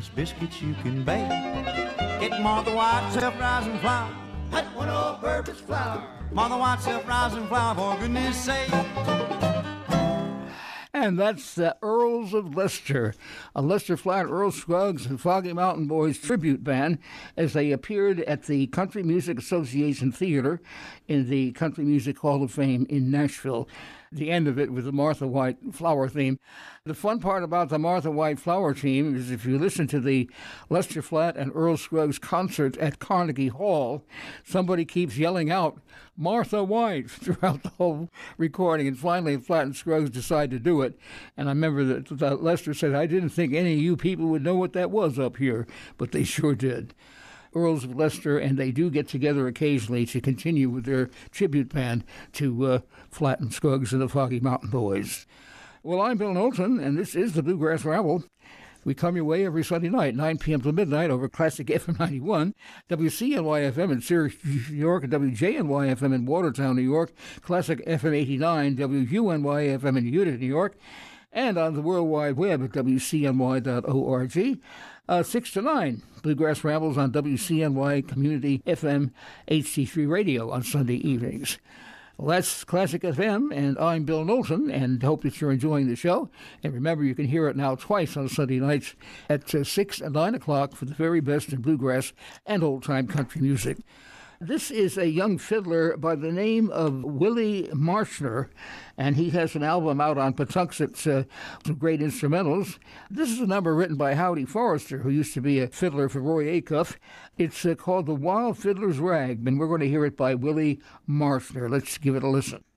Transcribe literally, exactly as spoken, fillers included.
finest biscuits you can bake. Get Martha White self-rising flour. Hot one old purpose flour. Martha White self-rising flour, for goodness sake. And that's the Earls of Leicester, a Leicester Flat Earl Scruggs and Foggy Mountain Boys tribute band, as they appeared at the Country Music Association Theater in the Country Music Hall of Fame in Nashville. The end of it with the Martha White flower theme. The fun part about the Martha White flower theme is if you listen to the Leicester Flat and Earl Scruggs concert at Carnegie Hall, somebody keeps yelling out, Martha White, throughout the whole recording. And finally, Flat and Scruggs decide to do it. And I remember that, that Lester said, I didn't think any of you people would know what that was up here, but they sure did. Earls of Leicester, and they do get together occasionally to continue with their tribute band to uh, Flat and Scruggs and the Foggy Mountain Boys. Well, I'm Bill Knowlton, and this is the Bluegrass Rabble. We come your way every Sunday night, nine p.m. to midnight over Classic F M ninety-one, W C N Y F M in Syracuse, New York, and W J N Y F M in Watertown, New York, Classic F M eighty-nine, W U N Y F M in Utica, New York, and on the World Wide Web at W C N Y dot org. Uh, six to nine, Bluegrass Rambles on W C N Y Community F M H D three Radio on Sunday evenings. Well, that's Classic F M, and I'm Bill Knowlton, and hope that you're enjoying the show. And remember, you can hear it now twice on Sunday nights at uh, six and nine o'clock for the very best in bluegrass and old-time country music. This is a young fiddler by the name of Willie Marshner, and he has an album out on Patuxent, uh, some great instrumentals. This is a number written by Howdy Forrester, who used to be a fiddler for Roy Acuff. It's uh, called The Wild Fiddler's Rag, and we're going to hear it by Willie Marshner. Let's give it a listen.